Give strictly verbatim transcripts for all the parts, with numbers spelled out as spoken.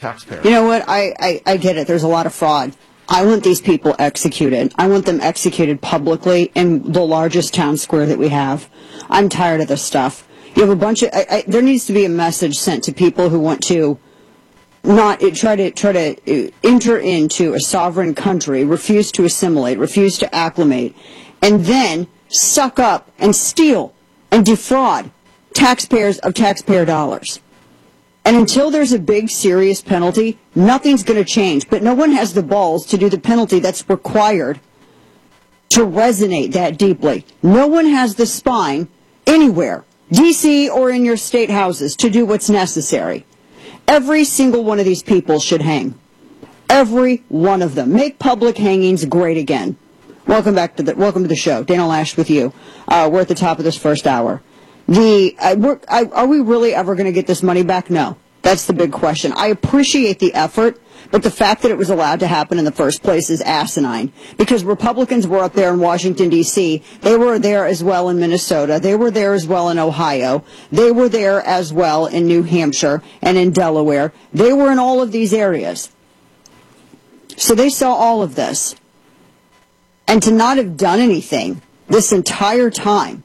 taxpayers. You know what? I, I, I get it. There's a lot of fraud. I want these people executed. I want them executed publicly in the largest town square that we have. I'm tired of this stuff. You have a bunch of, I, I, there needs to be a message sent to people who want to not try to try to enter into a sovereign country, refuse to assimilate, refuse to acclimate, and then suck up and steal and defraud taxpayers of taxpayer dollars. And until there's a big, serious penalty, nothing's going to change. But no one has the balls to do the penalty that's required to resonate that deeply. No one has the spine anywhere, D C or in your state houses, to do what's necessary. Every single one of these people should hang. Every one of them. Make public hangings great again. Welcome back to the welcome to the show. Dana Lash with you. Uh, we're at the top of this first hour. The uh, we're, I, are we really ever going to get this money back? No. That's the big question. I appreciate the effort, but the fact that it was allowed to happen in the first place is asinine. Because Republicans were up there in Washington, D C They were there as well in Minnesota. They were there as well in Ohio. They were there as well in New Hampshire and in Delaware. They were in all of these areas. So they saw all of this. And to not have done anything this entire time,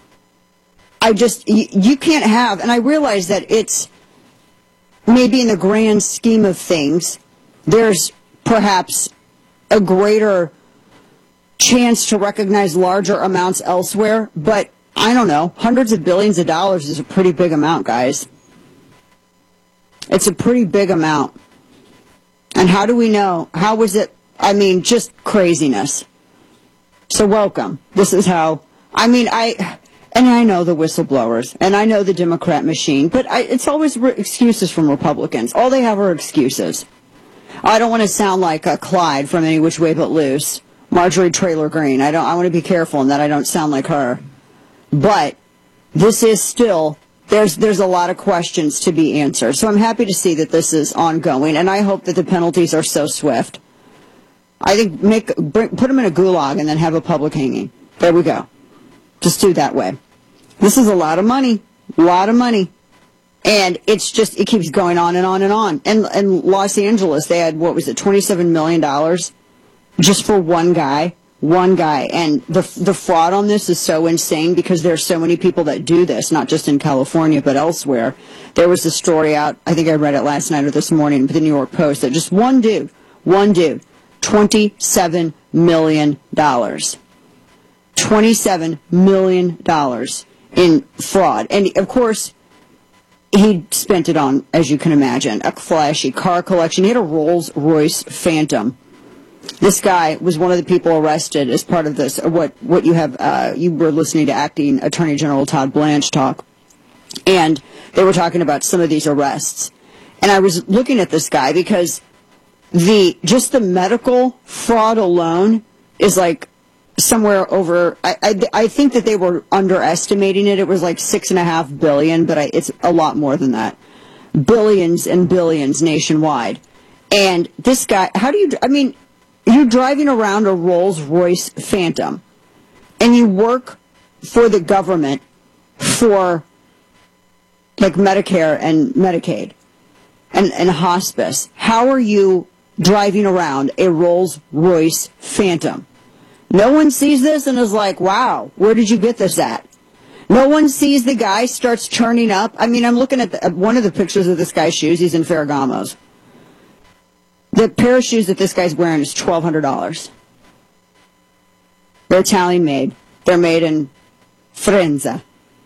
I just, you, you can't have, and I realize that it's, maybe in the grand scheme of things, there's perhaps a greater chance to recognize larger amounts elsewhere, but I don't know, hundreds of billions of dollars is a pretty big amount, guys. It's a pretty big amount. And how do we know? How was it? I mean, just craziness. So welcome. This is how, I mean, I... And I know the whistleblowers, and I know the Democrat machine, but I, it's always re- excuses from Republicans. All they have are excuses. I don't want to sound like a Clyde from Any Which Way But Loose, Marjorie Taylor Greene. I don't. I want to be careful in that I don't sound like her. But this is still, there's there's a lot of questions to be answered. So I'm happy to see that this is ongoing, and I hope that the penalties are so swift. I think make bring, put them in a gulag and then have a public hanging. There we go. Just do that way. This is a lot of money, a lot of money. And it's just, it keeps going on and on and on. And in Los Angeles, they had, what was it, twenty-seven million dollars just for one guy, one guy. And the the fraud on this is so insane because there are so many people that do this, not just in California, but elsewhere. There was a story out, I think I read it last night or this morning, with the New York Post, that just one dude, one dude, twenty-seven million dollars. twenty-seven million dollars in fraud. And, of course, he spent it on, as you can imagine, a flashy car collection. He had a Rolls-Royce Phantom. This guy was one of the people arrested as part of this. What what you have, uh, you were listening to Acting Attorney General Todd Blanche talk, and they were talking about some of these arrests. And I was looking at this guy because the just the medical fraud alone is like somewhere over, I, I, I think that they were underestimating it. It was like six and a half billion, but I, it's a lot more than that. Billions and billions nationwide. And this guy, how do you, I mean, you're driving around a Rolls-Royce Phantom and you work for the government for like Medicare and Medicaid and, and hospice. How are you driving around a Rolls-Royce Phantom? No one sees this and is like, wow, where did you get this at? No one sees the guy starts turning up. I mean, I'm looking at, the, at one of the pictures of this guy's shoes. He's in Ferragamo's. The pair of shoes that this guy's wearing is twelve hundred dollars. They're Italian made. They're made in Firenze.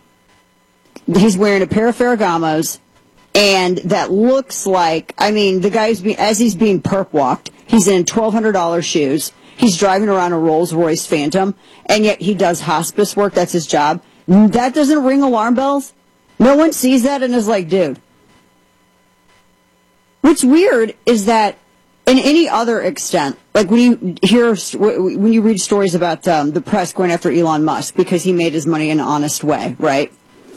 He's wearing a pair of Ferragamo's, and that looks like, I mean, the guy's being, as he's being perp walked, he's in twelve hundred dollars shoes. He's driving around a Rolls-Royce Phantom, and yet he does hospice work. That's his job. That doesn't ring alarm bells? No one sees that and is like, dude. What's weird is that in any other extent, like when you hear, when you read stories about um, the press going after Elon Musk because he made his money in an honest way, right?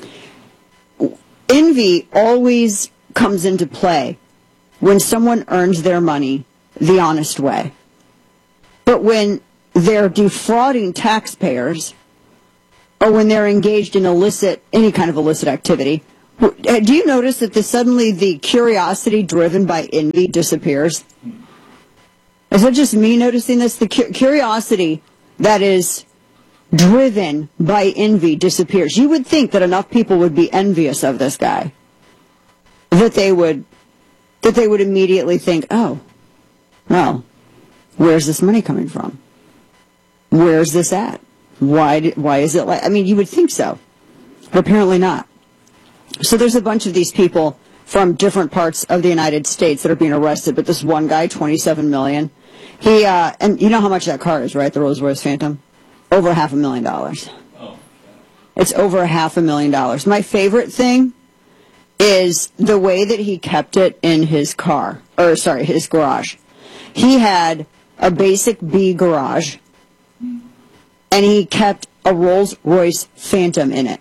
Envy always comes into play when someone earns their money the honest way. But when they're defrauding taxpayers, or when they're engaged in illicit, any kind of illicit activity, Do you notice that the, suddenly the curiosity driven by envy disappears? Is that just me noticing this? The cu- curiosity that is driven by envy disappears. You would think that enough people would be envious of this guy that they would that they would immediately think, oh, well, where's this money coming from? Where's this at? Why did, why is it like, I mean, you would think so, but apparently not. So there's a bunch of these people from different parts of the United States that are being arrested, but this one guy, twenty-seven million dollars, he, uh, and you know how much that car is, right? The Rolls-Royce Phantom? Over half a million dollars. Oh. It's over half a million dollars. My favorite thing is the way that he kept it in his car, or sorry, his garage. He had a basic B garage, and he kept a Rolls-Royce Phantom in it.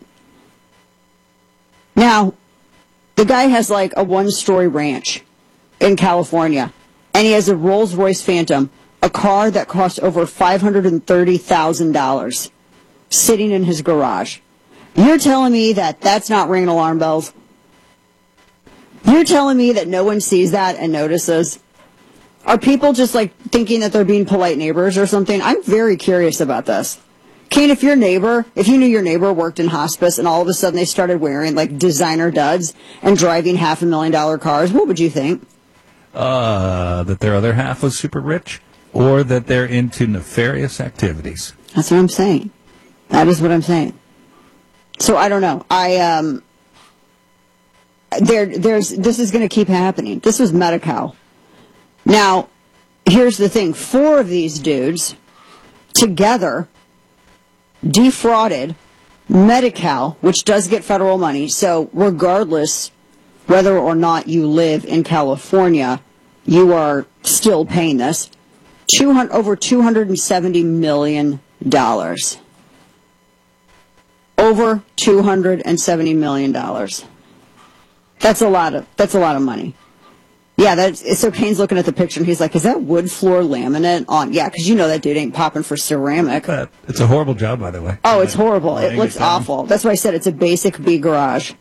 Now, the guy has like a one-story ranch in California, and he has a Rolls-Royce Phantom, a car that cost over five hundred thirty thousand dollars, sitting in his garage. You're telling me that that's not ringing alarm bells? You're telling me that no one sees that and notices? Are people just like thinking that they're being polite neighbors or something? I'm very curious about this. Kane, if your neighbor, if you knew your neighbor worked in hospice and all of a sudden they started wearing like designer duds and driving half a million dollar cars, what would you think? Uh, that their other half was super rich, or that they're into nefarious activities. That's what I'm saying. That is what I'm saying. So I don't know. I um, there, there's this is going to keep happening. This was Medi-Cal. Now, here's the thing: four of these dudes together defrauded Medi-Cal, which does get federal money. So regardless whether or not you live in California, you are still paying this. two hundred, over two hundred seventy million dollars. Over two hundred seventy million dollars. That's a lot of that's a lot of money. Yeah, that's so Kane's looking at the picture and he's like, is that wood floor laminate on? Yeah, because you know that dude ain't popping for ceramic. But it's a horrible job, by the way. Oh, it's horrible. It looks it awful. That's why I said it's a basic B garage.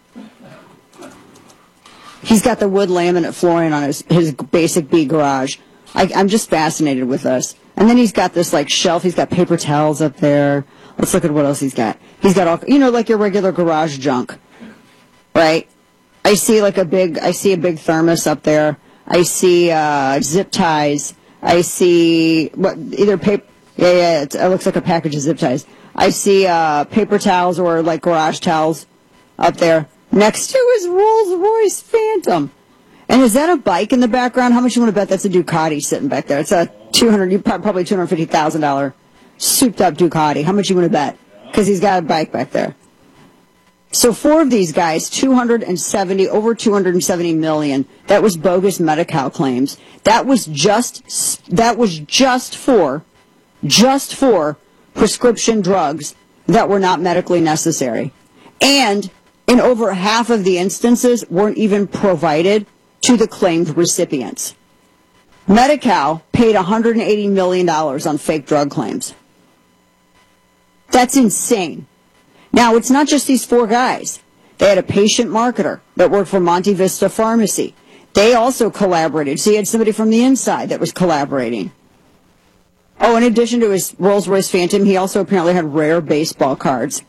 He's got the wood laminate flooring on his, his basic B garage. I, I'm just fascinated with this. And then he's got this like shelf. He's got paper towels up there. Let's look at what else he's got. He's got all, you know, like your regular garage junk, right? I see like a big, I see a big thermos up there. I see uh, zip ties. I see what either paper. Yeah, yeah. It looks like a package of zip ties. I see uh, paper towels or like garage towels up there next to his Rolls-Royce Phantom. And is that a bike in the background? How much you want to bet that's a Ducati sitting back there? It's a two hundred, probably two hundred fifty thousand dollar souped-up Ducati. How much you want to bet? Because he's got a bike back there. So four of these guys, two hundred seventy, over two hundred seventy million. That was bogus Medi-Cal claims. That was just that was just for just for prescription drugs that were not medically necessary, and in over half of the instances weren't even provided to the claimed recipients. Medi-Cal paid one hundred eighty million dollars on fake drug claims. That's insane. Now, it's not just these four guys. They had a patient marketer that worked for Monte Vista Pharmacy. They also collaborated. So you had somebody from the inside that was collaborating. Oh, in addition to his Rolls-Royce Phantom, he also apparently had rare baseball cards.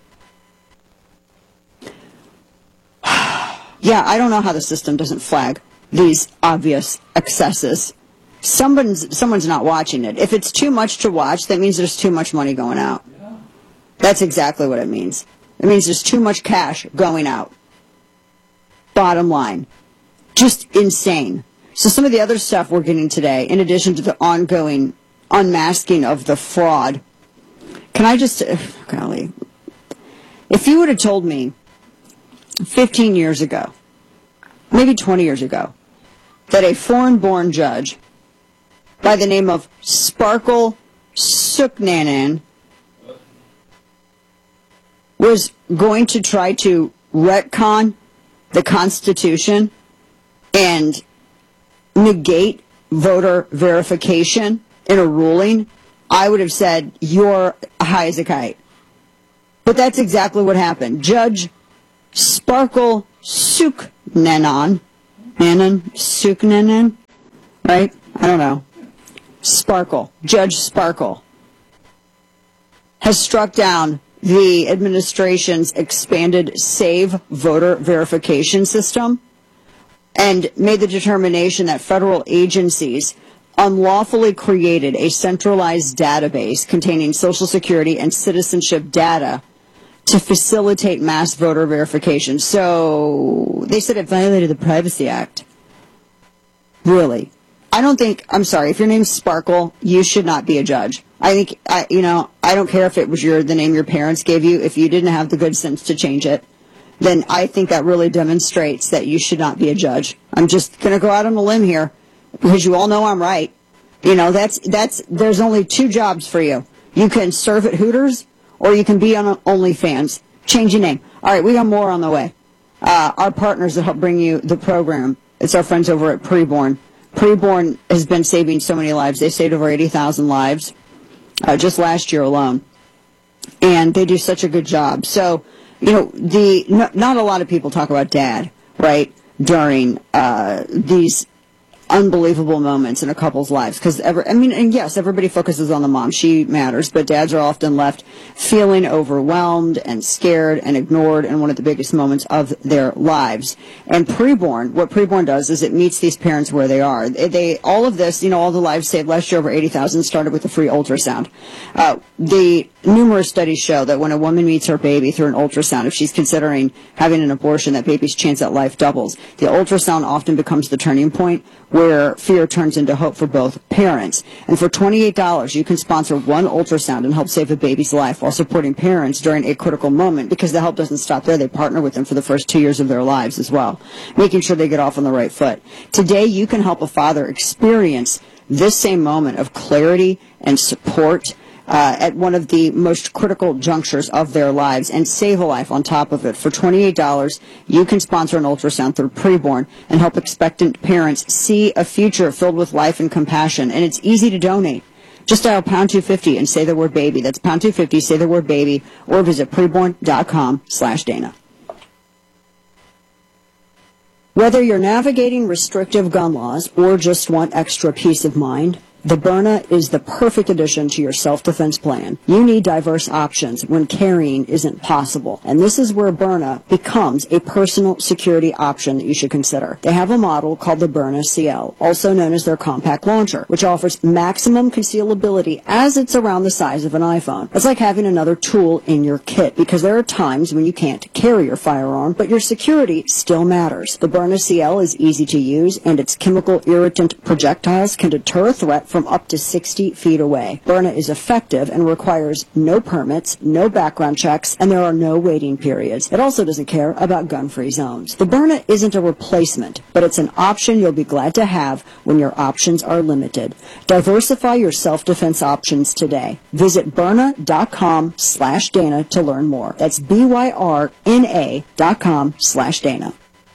Yeah, I don't know how the system doesn't flag these obvious excesses. Someone's, someone's not watching it. If it's too much to watch, that means there's too much money going out. That's exactly what it means. It means there's too much cash going out. Bottom line. Just insane. So some of the other stuff we're getting today, in addition to the ongoing unmasking of the fraud, can I just, golly, if you would have told me fifteen years ago, maybe twenty years ago, that a foreign-born judge by the name of Sparkle Suknanan was going to try to retcon the Constitution and negate voter verification in a ruling, I would have said, you're high as a kite. But that's exactly what happened. Judge Sparkle Suknenon, Nanan, Suknenon, right? I don't know. Sparkle, Judge Sparkle, has struck down the administration's expanded SAVE voter verification system and made the determination that federal agencies unlawfully created a centralized database containing Social Security and citizenship data to facilitate mass voter verification. So they said it violated the Privacy Act. Really? I don't think, I'm sorry, if your name's Sparkle, you should not be a judge. I think, I, you know, I don't care if it was your the name your parents gave you. If you didn't have the good sense to change it, then I think that really demonstrates that you should not be a judge. I'm just going to go out on a limb here because you all know I'm right. You know, that's, that's, there's only two jobs for you. You can serve at Hooters or you can be on OnlyFans. Change your name. All right, we got more on the way. Uh, our partners that help bring you the program, it's our friends over at Preborn. Preborn has been saving so many lives. They saved over eighty thousand lives uh, just last year alone. And they do such a good job. So, you know, the no, not a lot of people talk about dad, right, during uh, these unbelievable moments in a couple's lives. Because, I mean, and yes, everybody focuses on the mom. She matters. But dads are often left feeling overwhelmed and scared and ignored in one of the biggest moments of their lives. And Preborn, what Preborn does is it meets these parents where they are. They, they all of this, you know, all the lives saved last year, over eighty thousand, started with a free ultrasound. Uh, the numerous studies show that when a woman meets her baby through an ultrasound, if she's considering having an abortion, that baby's chance at life doubles. The ultrasound often becomes the turning point where fear turns into hope for both parents. And for twenty-eight dollars, you can sponsor one ultrasound and help save a baby's life while supporting parents during a critical moment, because the help doesn't stop there. They partner with them for the first two years of their lives as well, making sure they get off on the right foot. Today, you can help a father experience this same moment of clarity and support Uh, at one of the most critical junctures of their lives and save a life on top of it. For twenty-eight dollars, you can sponsor an ultrasound through Preborn and help expectant parents see a future filled with life and compassion. And it's easy to donate. Just dial pound two fifty and say the word baby. That's pound two fifty, say the word baby, or visit preborn.com slash Dana. Whether you're navigating restrictive gun laws or just want extra peace of mind, the Byrna is the perfect addition to your self-defense plan. You need diverse options when carrying isn't possible, and this is where Byrna becomes a personal security option that you should consider. They have a model called the Byrna C L, also known as their compact launcher, which offers maximum concealability as it's around the size of an iPhone. It's like having another tool in your kit, because there are times when you can't carry your firearm, but your security still matters. The Byrna C L is easy to use, and its chemical irritant projectiles can deter a threat from up to sixty feet away. Byrna is effective and requires no permits, no background checks, and there are no waiting periods. It also doesn't care about gun-free zones. The Byrna isn't a replacement, but it's an option you'll be glad to have when your options are limited. Diversify your self-defense options today. Visit Byrna.com slash Dana to learn more. That's B-Y-R-N-A dot com slash Dana.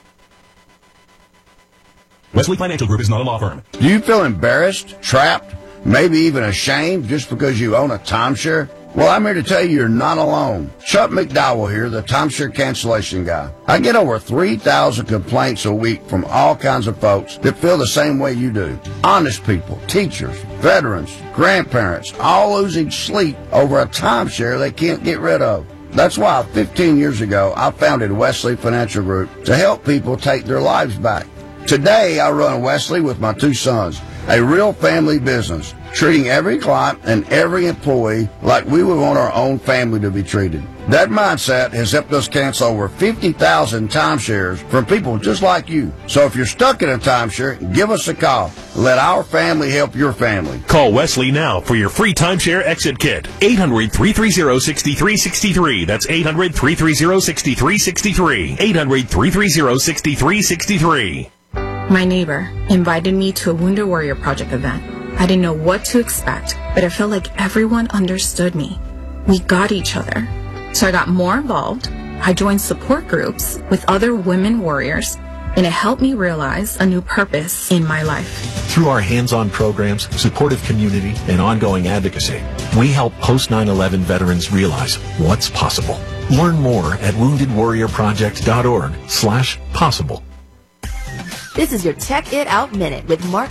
Wesley Financial Group is not a law firm. Do you feel embarrassed, trapped, maybe even ashamed just because you own a timeshare? Well, I'm here to tell you you're not alone. Chuck McDowell here, the timeshare cancellation guy. I get over three thousand complaints a week from all kinds of folks that feel the same way you do. Honest people, teachers, veterans, grandparents, all losing sleep over a timeshare they can't get rid of. That's why fifteen years ago I founded Wesley Financial Group to help people take their lives back. Today, I run Wesley with my two sons, a real family business, treating every client and every employee like we would want our own family to be treated. That mindset has helped us cancel over fifty thousand timeshares from people just like you. So if you're stuck in a timeshare, give us a call. Let our family help your family. Call Wesley now for your free timeshare exit kit. eight hundred, three three zero, six three six three. That's eight hundred, three three zero, six three six three. eight hundred, three three zero, six three six three. My neighbor invited me to a Wounded Warrior Project event. I didn't know what to expect, but I felt like everyone understood me. We got each other. So I got more involved. I joined support groups with other women warriors, and it helped me realize a new purpose in my life. Through our hands-on programs, supportive community, and ongoing advocacy, we help post nine eleven veterans realize what's possible. Learn more at wounded warrior project dot org slash possible. This is your Tech It Out Minute with Mark